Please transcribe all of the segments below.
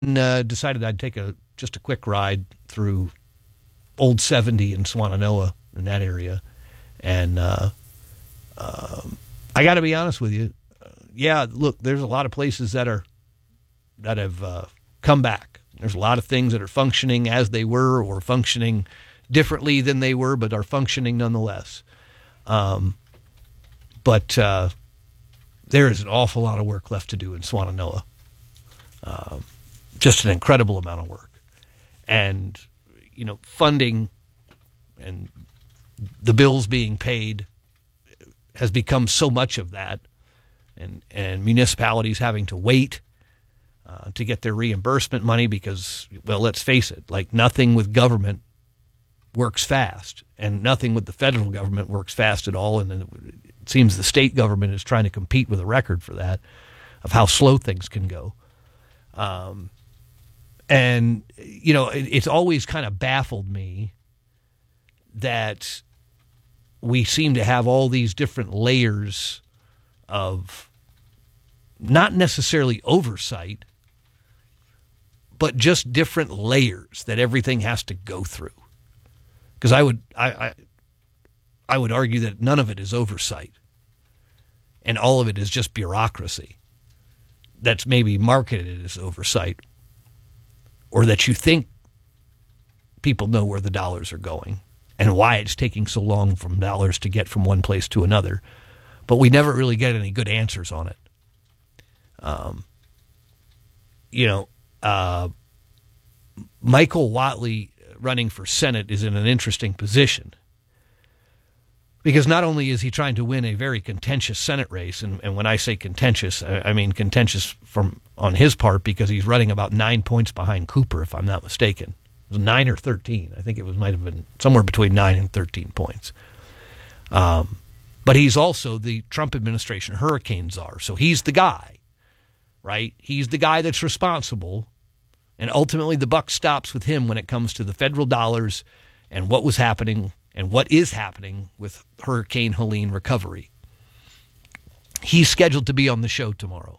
decided I'd take just a quick ride through Old 70 in Swannanoa, in that area. And I got to be honest with you. Look, there's a lot of places that have come back. There's a lot of things that are functioning as they were or functioning differently than they were, but are functioning nonetheless. But there is an awful lot of work left to do in Swannanoa. Just an incredible amount of work. And, funding and the bills being paid has become so much of that. And municipalities having to wait to get their reimbursement money because, well, let's face it, like nothing with government works fast, and nothing with the federal government works fast at all. And then it seems the state government is trying to compete with a record for that, of how slow things can go. It's always kind of baffled me that we seem to have all these different layers of not necessarily oversight, but just different layers that everything has to go through. Because I would argue that none of it is oversight, and all of it is just bureaucracy that's maybe marketed as oversight, or that you think people know where the dollars are going and why it's taking so long from dollars to get from one place to another. But we never really get any good answers on it. Michael Whatley running for Senate is in an interesting position because not only is he trying to win a very contentious Senate race, and when I say contentious, I mean contentious on his part because he's running about 9 points behind Cooper, if I'm not mistaken. It was 9 or 13. I think might have been somewhere between 9 and 13 points. But he's also the Trump administration hurricane czar. So he's the guy, right? He's the guy that's responsible. And ultimately the buck stops with him when it comes to the federal dollars and what was happening and what is happening with Hurricane Helene recovery. He's scheduled to be on the show tomorrow.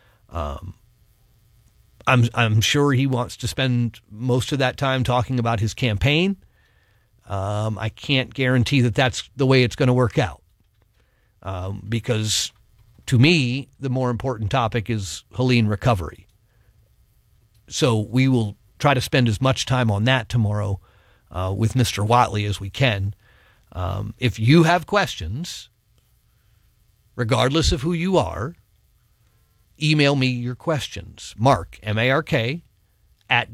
I'm sure he wants to spend most of that time talking about his campaign. I can't guarantee that that's the way it's going to work out. Because to me, the more important topic is Helene recovery. So we will try to spend as much time on that tomorrow with Mr. Whatley as we can. If you have questions, regardless of who you are, email me your questions. Mark, M-A-R-K, at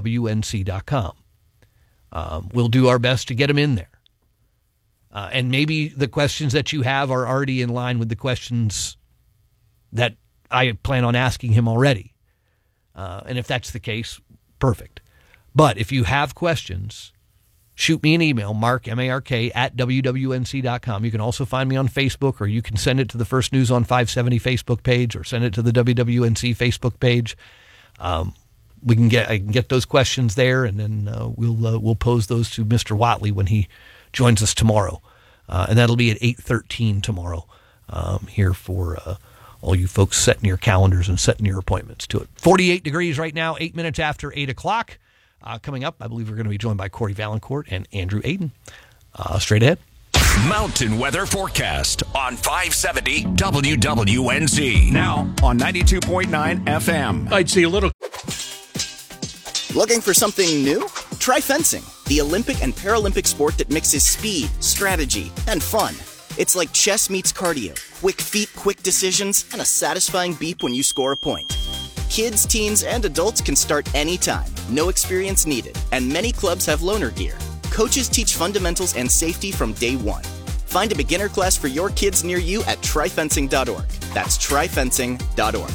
WWNC.com. We'll do our best to get them in there. And maybe the questions that you have are already in line with the questions that I plan on asking him already. And if that's the case, perfect. But if you have questions, shoot me an email, Mark, M-A-R-K, at WWNC.com. You can also find me on Facebook, or you can send it to the First News on 570 Facebook page, or send it to the WWNC Facebook page. I can get those questions there, and then we'll pose those to Mr. Whatley when he joins us tomorrow. And that'll be at 8:13 tomorrow here for all you folks setting your calendars and setting your appointments to it. 48 degrees right now, 8 minutes after 8 o'clock. Coming up, I believe we're going to be joined by Corey Valancourt and Andrew Aiden. Straight ahead. Mountain Weather Forecast on 570 WWNC. Now on 92.9 FM. I'd see a little. Looking for something new? Try fencing, the Olympic and Paralympic sport that mixes speed, strategy, and fun. It's like chess meets cardio, quick feet, quick decisions, and a satisfying beep when you score a point. Kids, teens, and adults can start anytime, no experience needed, and many clubs have loaner gear. Coaches teach fundamentals and safety from day one. Find a beginner class for your kids near you at tryfencing.org. That's tryfencing.org.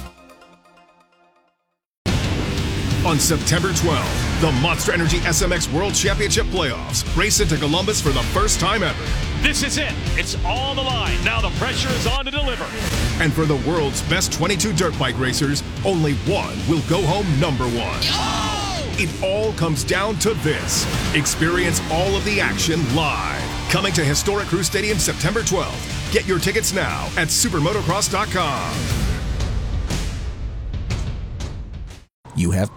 On September 12th, the Monster Energy SMX World Championship Playoffs race into Columbus for the first time ever. This is it. It's all on the line. Now the pressure is on to deliver. And for the world's best 22 dirt bike racers, only one will go home number one. Oh! It all comes down to this. Experience all of the action live. Coming to Historic Crew Stadium September 12th. Get your tickets now at supermotocross.com. you have